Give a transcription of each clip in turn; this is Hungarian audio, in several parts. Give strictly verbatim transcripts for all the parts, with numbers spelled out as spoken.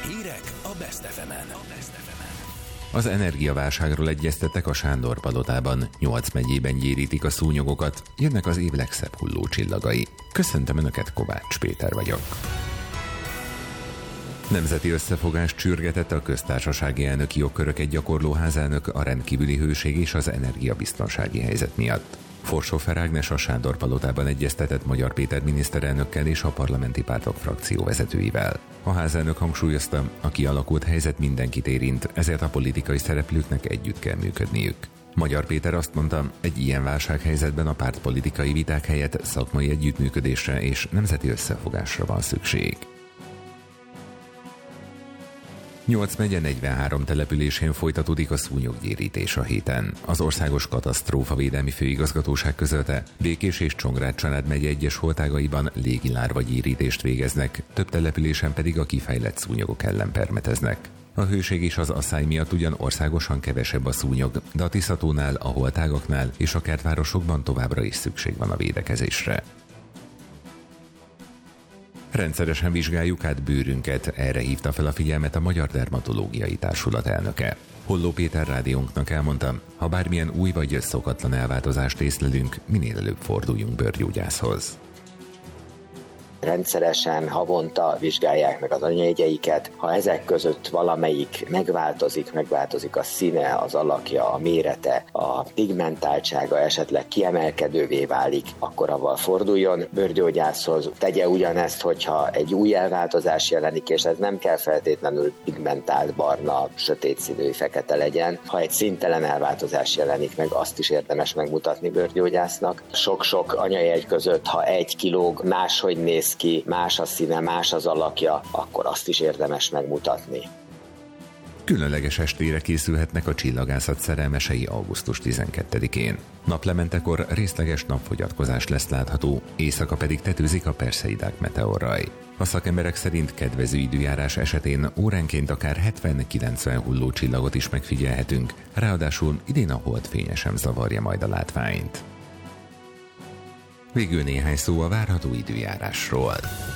Hírek a Best ef emen. Az energiaválságról egyeztettek a Sándor palotában. Nyolc megyében gyérítik a szúnyogokat, jönnek az év legszebb hullócsillagai. Köszöntöm Önöket, Kovács Péter vagyok. Nemzeti összefogást csürgetett a köztársasági elnöki jogköröket gyakorló házelnök a rendkívüli hőség és az energiabiztonsági helyzet miatt. Forsófer Ágnes a Sándor palotában egyeztetett Magyar Péter miniszterelnökkel és a parlamenti pártok frakcióvezetőivel. A házelnök hangsúlyozta, a kialakult helyzet mindenkit érint, ezért a politikai szereplőknek együtt kell működniük. Magyar Péter azt mondta, egy ilyen válsághelyzetben a pártpolitikai viták helyett szakmai együttműködésre és nemzeti összefogásra van szükség. Nyolc megye negyvenhárom településén folytatódik a szúnyoggyérítés a héten. Az Országos Katasztrófavédelmi Főigazgatóság közölte, Békés és Csongrád Csanád megye egyes holtágaiban légilárva gyérítést végeznek, több településen pedig a kifejlett szúnyogok ellen permeteznek. A hőség és az asszály miatt ugyan országosan kevesebb a szúnyog, de a Tiszatónál, a holtágaknál és a kertvárosokban továbbra is szükség van a védekezésre. Rendszeresen vizsgáljuk át bőrünket, erre hívta fel a figyelmet a Magyar Dermatológiai Társulat elnöke. Holló Péter rádiónknak elmondta, ha bármilyen új vagy szokatlan elváltozást észlelünk, minél előbb forduljunk bőrgyógyászhoz. Rendszeresen, havonta vizsgálják meg az anyajegyeiket. Ha ezek között valamelyik megváltozik, megváltozik a színe, az alakja, a mérete, a pigmentáltsága esetleg kiemelkedővé válik, akkor avval forduljon bőrgyógyászhoz. Tegye ugyanezt, hogyha egy új elváltozás jelenik, és ez nem kell feltétlenül pigmentált, barna, sötét színű, fekete legyen. Ha egy színtelen elváltozás jelenik meg, azt is érdemes megmutatni bőrgyógyásznak. Sok-sok anyajegy között, ha egy kilóg máshogy néz ki, más a színe, más az alakja, akkor azt is érdemes megmutatni. Különleges estére készülhetnek a csillagászat szerelmesei augusztus tizenkettedikén. Naplementekor részleges napfogyatkozás lesz látható, éjszaka pedig tetőzik a Perseidák meteorraj. A szakemberek szerint kedvező időjárás esetén óránként akár hetven-kilencven hullócsillagot is megfigyelhetünk, ráadásul idén a holdfénye sem zavarja majd a látványt. Végül néhány szó a várható időjárásról.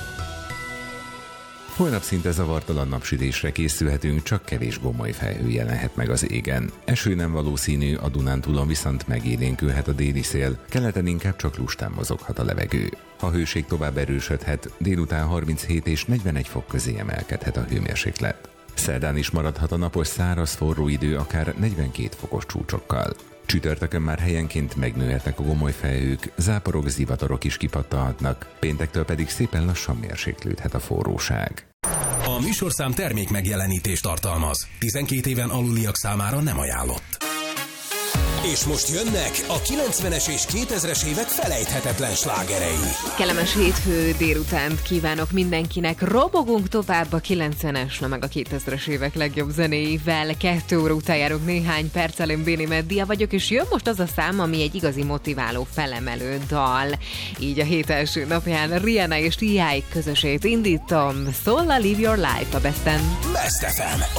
Holnap szinte zavartalan napsütésre készülhetünk, csak kevés gomoly felhő jelenhet meg az égen. Eső nem valószínű, a Dunántúlon viszont megélénkülhet a déli szél, keleten inkább csak lustán mozoghat a levegő. A hőség tovább erősödhet, délután harminchét és negyvenegy fok közé emelkedhet a hőmérséklet. Szerdán is maradhat a napos száraz forró idő, akár negyvenkét fokos csúcsokkal. Csütörtökön már helyenként megnőhetnek a gomoly felhők, záporok, zivatarok is kipattanhatnak, péntektől pedig szépen lassan mérséklődhet a forróság. A műsorszám termék megjelenítést tartalmaz. tizenkét éven aluliak számára nem ajánlott. És most jönnek a kilencvenes és kétezres évek felejthetetlen slágerei. Kellemes hétfő délutánt kívánok mindenkinek. Robogunk tovább a kilencvenes, na meg a kétezres évek legjobb zenéivel. Kettő óra után járunk néhány perccel, én Béni Meddia vagyok, és jön most az a szám, ami egy igazi motiváló, felemelő dal. Így a hét első napján Rihanna és T I közösét indítom. Sola Live Your Life a Besten. Best ef em.